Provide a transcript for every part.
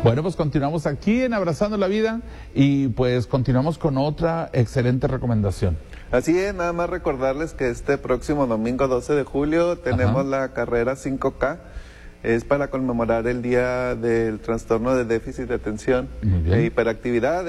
Bueno, pues continuamos aquí en Abrazando la Vida y pues continuamos con otra excelente recomendación. Así es, nada más recordarles que este próximo domingo 12 de julio tenemos la carrera 5K. Es para conmemorar el día del trastorno de déficit de atención e hiperactividad.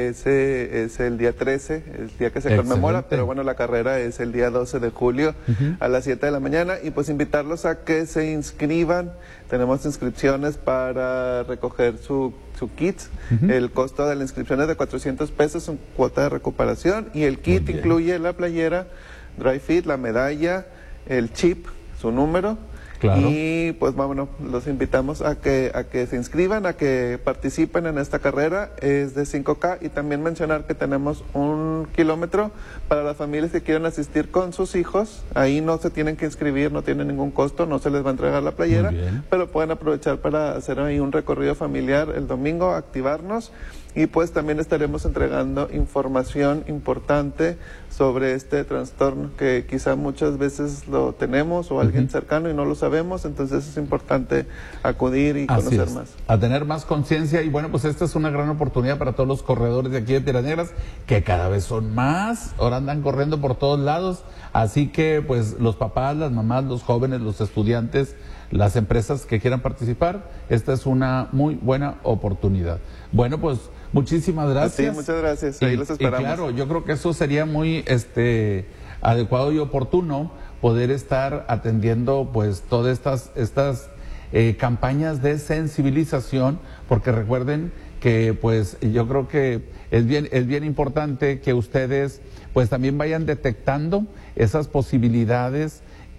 Ese es el día 13, el día que se conmemora, pero bueno, la carrera es el día 12 de julio a las 7 de la mañana. Y pues invitarlos a que se inscriban. Tenemos inscripciones para recoger su kit. El costo de la inscripción es de 400 pesos, un cuota de recuperación. Y el kit incluye la playera, dry fit, la medalla, el chip, su número. Claro. Y pues vámonos, los invitamos a que se inscriban, a que participen en esta carrera. Es de 5K, y también mencionar que tenemos 1 kilómetro para las familias que quieran asistir con sus hijos. Ahí no se tienen que inscribir, no tiene ningún costo, no se les va a entregar la playera, pero pueden aprovechar para hacer ahí un recorrido familiar el domingo, activarnos. Y pues también estaremos entregando información importante sobre este trastorno que quizá muchas veces lo tenemos o alguien cercano y no lo sabemos, entonces es importante acudir y conocer más. A tener más conciencia. Y bueno, pues esta es una gran oportunidad para todos los corredores de aquí de Piedras Negras, que cada vez son más, ahora andan corriendo por todos lados, así que pues los papás, las mamás, los jóvenes, los estudiantes, las empresas que quieran participar, esta es una muy buena oportunidad. Bueno, pues muchísimas gracias. Sí, muchas gracias. Ahí los esperamos. Y claro, yo creo que eso sería muy adecuado y oportuno, poder estar atendiendo pues todas estas campañas de sensibilización, porque recuerden que pues yo creo que es bien importante que ustedes pues también vayan detectando esas posibilidades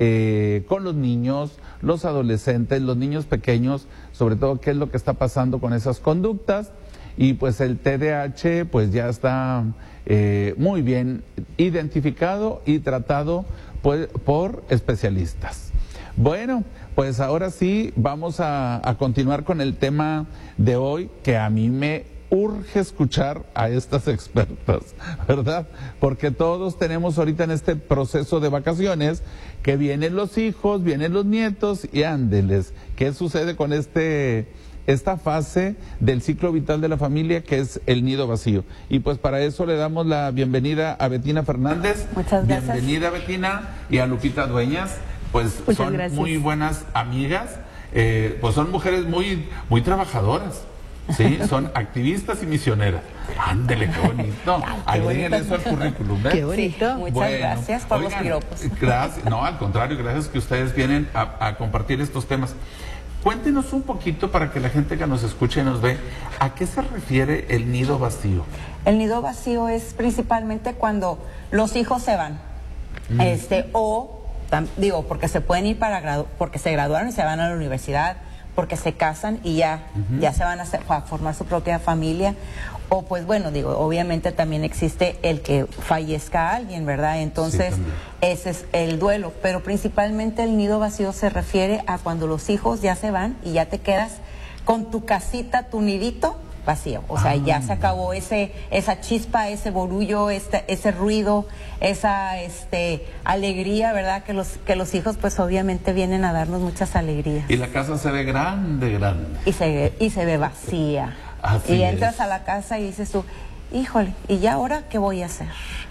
con los niños, los adolescentes, los niños pequeños, sobre todo qué es lo que está pasando con esas conductas. Y pues el TDAH pues ya está muy bien identificado y tratado pues, por especialistas. Bueno, pues ahora sí vamos a continuar con el tema de hoy, que a mí me urge escuchar a estas expertas, ¿verdad? Porque todos tenemos ahorita en este proceso de vacaciones que vienen los hijos, vienen los nietos y ándeles. ¿Qué sucede con esta fase del ciclo vital de la familia, que es el nido vacío? Y pues para eso le damos la bienvenida a Betina Fernández. Muchas gracias. Bienvenida, Betina, y a Lupita Dueñas. Pues son muy buenas amigas, pues son mujeres muy trabajajadoras, ¿sí? Son activistas y misioneras. Ándele, qué bonito. Agreguen eso al currículum, ¿ves? Qué bonito. Muchas gracias por los piropos. Gracias. No, al contrario, gracias que ustedes vienen a compartir estos temas. Cuéntenos un poquito, para que la gente que nos escuche y nos ve, ¿a qué se refiere el nido vacío? El nido vacío es principalmente cuando los hijos se van, porque se pueden ir porque se graduaron y se van a la universidad, porque se casan y ya se van a formar su propia familia, o pues bueno, obviamente también existe el que fallezca alguien, ¿verdad? Entonces, ese es el duelo, pero principalmente el nido vacío se refiere a cuando los hijos ya se van y ya te quedas con tu casita, tu nidito vacío, o sea, ya se acabó esa chispa, ese borullo, ese ruido, esa alegría, ¿verdad? Que los hijos pues obviamente vienen a darnos muchas alegrías. Y la casa se ve grande. Y se ve vacía. Así y entras a la casa y dices tú, híjole, ¿y ya ahora qué voy a hacer?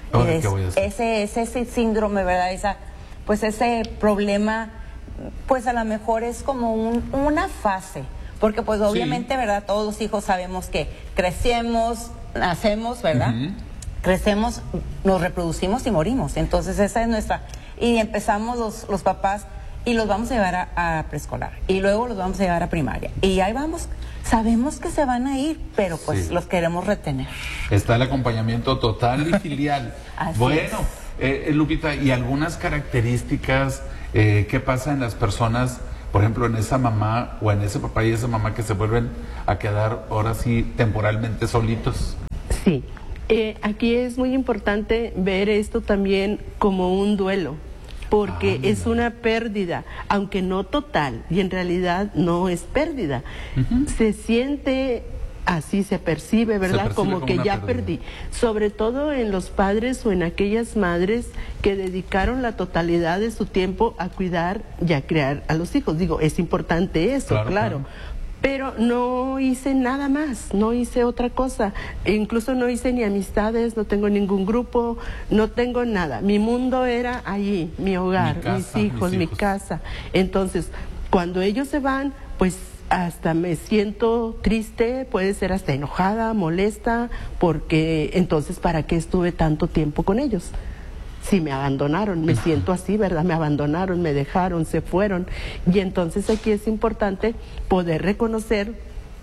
Ese síndrome, ¿verdad? Ese problema, pues a lo mejor es como una fase. Porque pues obviamente, ¿verdad? Todos los hijos sabemos que crecemos, nacemos, ¿verdad? Crecemos, nos reproducimos y morimos. Entonces esa es nuestra... Y empezamos los papás y los vamos a llevar a preescolar. Y luego los vamos a llevar a primaria. Y ahí vamos, sabemos que se van a ir, pero pues los queremos retener. Está el acompañamiento total y filial. Bueno, Lupita, ¿y algunas características qué pasa en las personas, por ejemplo, en esa mamá o en ese papá y esa mamá que se vuelven a quedar ahora sí temporalmente solitos? Sí, aquí es muy importante ver esto también como un duelo, porque es una pérdida, aunque no total, y en realidad no es pérdida. Se siente... Así se percibe, ¿verdad? Como que ya perdí. Sobre todo en los padres o en aquellas madres que dedicaron la totalidad de su tiempo a cuidar y a criar a los hijos. Digo, es importante eso, claro. pero no hice nada más, no hice otra cosa, incluso no hice ni amistades, no tengo ningún grupo, no tengo nada. Mi mundo era allí, mi hogar, mis hijos, mi casa. Entonces, cuando ellos se van, pues hasta me siento triste, puede ser hasta enojada, molesta, porque entonces ¿para qué estuve tanto tiempo con ellos? Si me abandonaron, me siento así, ¿verdad? Me abandonaron, me dejaron, se fueron. Y entonces aquí es importante poder reconocer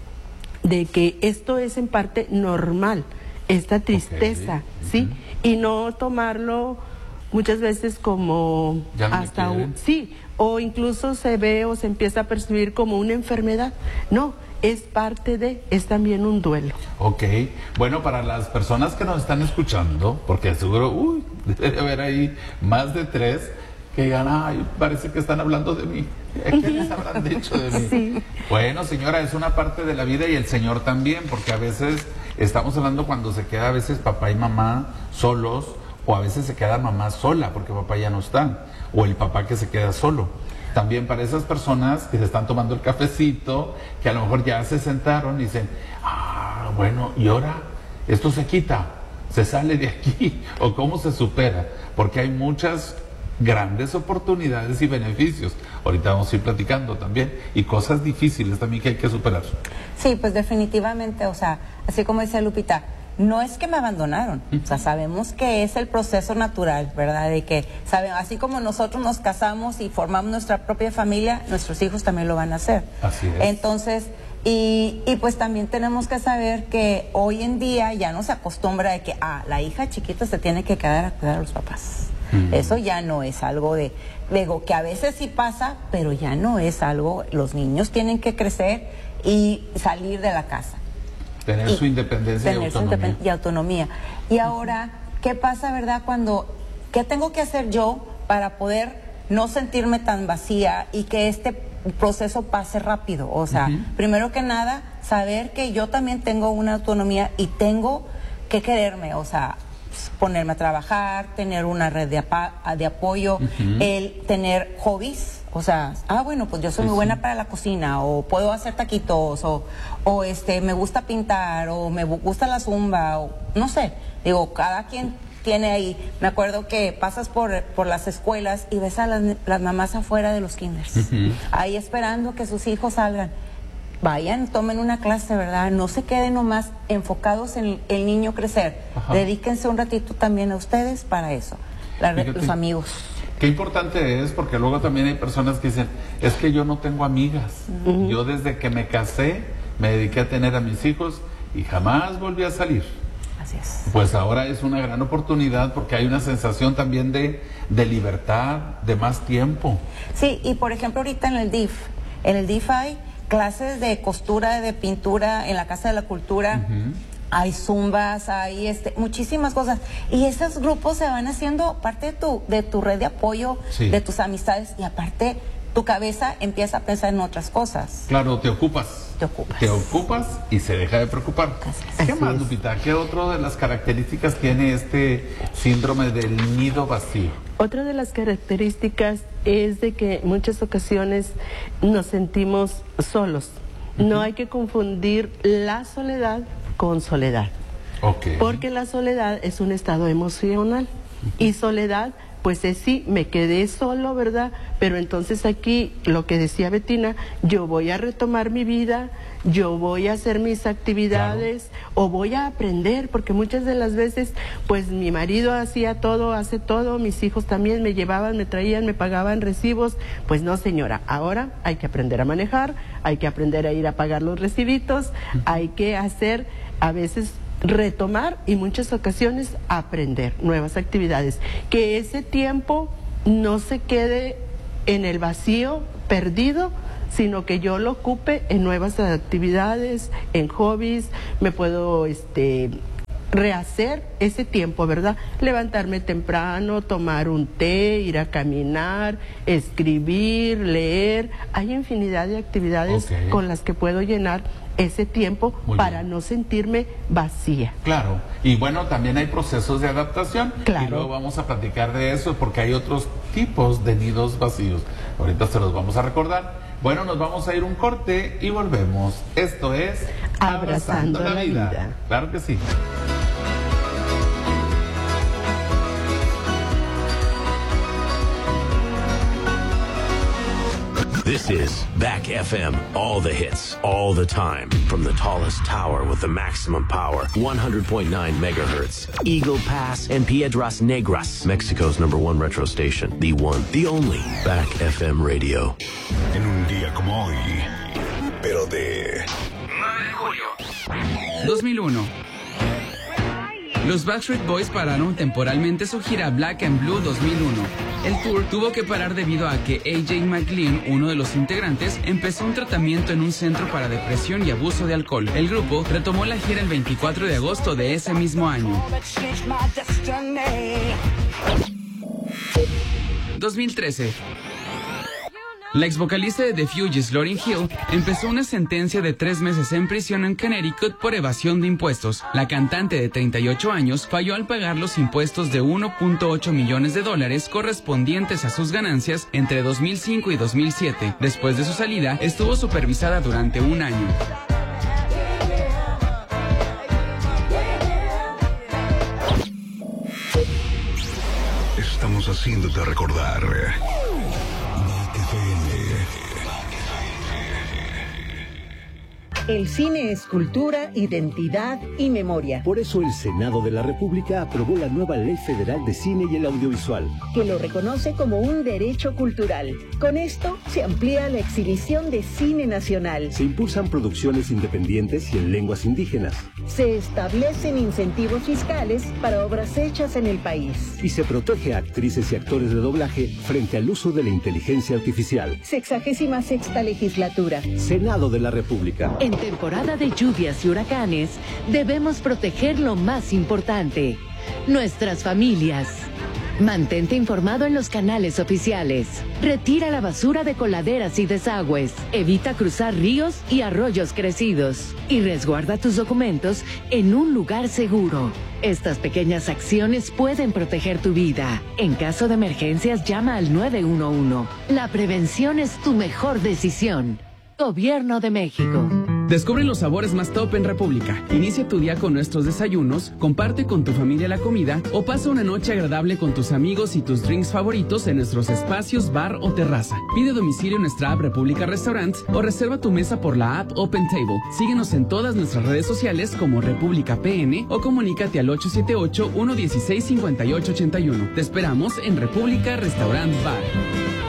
de que esto es en parte normal, esta tristeza, ¿sí? Y no tomarlo muchas veces como hasta sí, o incluso se ve o se empieza a percibir como una enfermedad. No, es parte de, es también un duelo. Ok, bueno, para las personas que nos están escuchando, porque seguro, debe haber ahí más de 3 que digan, ay, parece que están hablando de mí. ¿Qué les habrán dicho de mí? Sí. Bueno, señora, es una parte de la vida y el Señor también, porque a veces estamos hablando cuando se queda a veces papá y mamá solos, o a veces se queda mamá sola porque papá ya no está, o el papá que se queda solo. También para esas personas que se están tomando el cafecito, que a lo mejor ya se sentaron y dicen, bueno, y ahora esto se quita, se sale de aquí, o cómo se supera, porque hay muchas grandes oportunidades y beneficios. Ahorita vamos a ir platicando también, y cosas difíciles también que hay que superar. Sí, pues definitivamente, o sea, así como decía Lupita, no es que me abandonaron, o sea, sabemos que es el proceso natural, ¿verdad? De que, saben, así como nosotros nos casamos y formamos nuestra propia familia, nuestros hijos también lo van a hacer. Así es. Entonces, y pues también tenemos que saber que hoy en día ya no se acostumbra de que, la hija chiquita se tiene que quedar a cuidar a los papás. Eso ya no es algo digo, que a veces sí pasa, pero ya no es algo, los niños tienen que crecer y salir de la casa. Tener su independencia y autonomía. Y ahora, ¿qué pasa, verdad? ¿Qué tengo que hacer yo para poder no sentirme tan vacía y que este proceso pase rápido? O sea, primero que nada, saber que yo también tengo una autonomía y tengo que quererme, o sea, ponerme a trabajar, tener una red de apoyo, el tener hobbies. O sea, bueno, pues yo soy muy buena para la cocina, o puedo hacer taquitos, o me gusta pintar, o me gusta la zumba, o no sé. Digo, cada quien tiene ahí. Me acuerdo que pasas por las escuelas y ves a las mamás afuera de los kinders, ahí esperando que sus hijos salgan. Vayan, tomen una clase, ¿verdad? No se queden nomás enfocados en el niño crecer. Dedíquense un ratito también a ustedes para eso, los amigos. Qué importante es, porque luego también hay personas que dicen, es que yo no tengo amigas. Yo desde que me casé, me dediqué a tener a mis hijos y jamás volví a salir. Así es. Pues ahora es una gran oportunidad porque hay una sensación también de libertad, de más tiempo. Sí, y por ejemplo ahorita en el DIF hay clases de costura, de pintura en la Casa de la Cultura. Hay zumbas, hay muchísimas cosas. Y esos grupos se van haciendo parte de tu red de apoyo, de tus amistades, y aparte tu cabeza empieza a pensar en otras cosas. Claro, te ocupas y se deja de preocupar. ¿Qué más, Lupita? ¿Qué otra de las características tiene este síndrome del nido vacío? Otra de las características es de que en muchas ocasiones nos sentimos solos. No hay que confundir la soledad con soledad. Porque la soledad es un estado emocional y soledad pues es sí, me quedé solo, ¿verdad? Pero entonces aquí, lo que decía Betina, yo voy a retomar mi vida, yo voy a hacer mis actividades, o voy a aprender, porque muchas de las veces, pues mi marido hacía todo, hace todo, mis hijos también me llevaban, me traían, me pagaban recibos. Pues no, señora, ahora hay que aprender a manejar, hay que aprender a ir a pagar los recibitos, hay que hacer, a veces, retomar y muchas ocasiones aprender nuevas actividades, que ese tiempo no se quede en el vacío perdido, sino que yo lo ocupe en nuevas actividades, en hobbies. Me puedo rehacer ese tiempo, ¿verdad? Levantarme temprano, tomar un té, ir a caminar, escribir, leer. Hay infinidad de actividades con las que puedo llenar ese tiempo para no sentirme vacía. Claro, y bueno, también hay procesos de adaptación. Claro. Y luego vamos a platicar de eso porque hay otros tipos de nidos vacíos. Ahorita se los vamos a recordar. Bueno, nos vamos a ir un corte y volvemos. Esto es Abrazando la Vida. Claro que sí. This is Back FM. All the hits, all the time. From the tallest tower with the maximum power. 100.9 megahertz. Eagle Pass and Piedras Negras. Mexico's #1 retro station. The one, the only. Back FM Radio. En un día como hoy, pero de 9 de julio 2001. Los Backstreet Boys pararon temporalmente su gira Black and Blue 2001. El tour tuvo que parar debido a que A.J. McLean, uno de los integrantes, empezó un tratamiento en un centro para depresión y abuso de alcohol. El grupo retomó la gira el 24 de agosto de ese mismo año. 2013. La ex vocalista de The Fugees, Lauryn Hill, empezó una sentencia de 3 meses en prisión en Connecticut por evasión de impuestos. La cantante de 38 años falló al pagar los impuestos de $1.8 millones correspondientes a sus ganancias entre 2005 y 2007. Después de su salida, estuvo supervisada durante un año. estamos haciéndote recordar. El cine es cultura, identidad y memoria. Por eso el Senado de la República aprobó la nueva Ley Federal de Cine y el Audiovisual, que lo reconoce como un derecho cultural. Con esto se amplía la exhibición de cine nacional. Se impulsan producciones independientes y en lenguas indígenas. Se establecen incentivos fiscales para obras hechas en el país. Y se protege a actrices y actores de doblaje frente al uso de la inteligencia artificial. 66ª legislatura. Senado de la República. En temporada de lluvias y huracanes, debemos proteger lo más importante, nuestras familias. Mantente informado en los canales oficiales. Retira la basura de coladeras y desagües. Evita cruzar ríos y arroyos crecidos. Y resguarda tus documentos en un lugar seguro. Estas pequeñas acciones pueden proteger tu vida. En caso de emergencias, llama al 911. La prevención es tu mejor decisión. Gobierno de México. Descubre los sabores más top en República. Inicia tu día con nuestros desayunos, comparte con tu familia la comida o pasa una noche agradable con tus amigos y tus drinks favoritos en nuestros espacios bar o terraza. Pide domicilio en nuestra app República Restaurant o reserva tu mesa por la app Open Table. Síguenos en todas nuestras redes sociales como República PN o comunícate al 878-116-5881. Te esperamos en República Restaurant Bar.